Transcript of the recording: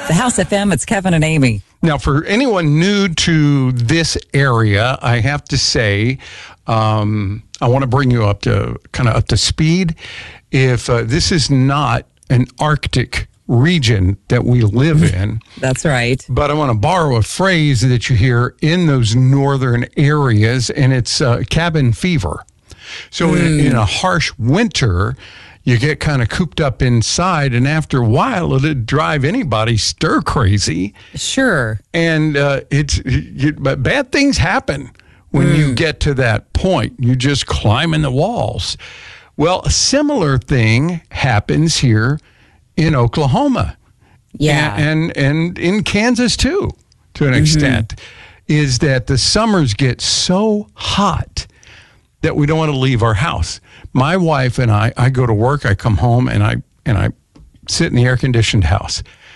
The House FM, it's Kevin and Amy. Now, for anyone new to this area, I have to say, I want to bring you up to speed. If this is not an Arctic region that we live in. That's right. But I want to borrow a phrase that you hear in those northern areas, and it's cabin fever. So in a harsh winter, you get kind of cooped up inside, and after a while, it'd drive anybody stir crazy. Sure. And but bad things happen when you get to that point. You just climbing the walls. Well, a similar thing happens here in Oklahoma. Yeah. And in Kansas, too, to an extent, is that the summers get so hot that we don't want to leave our house. My wife and I go to work, I come home, and I sit in the air-conditioned house.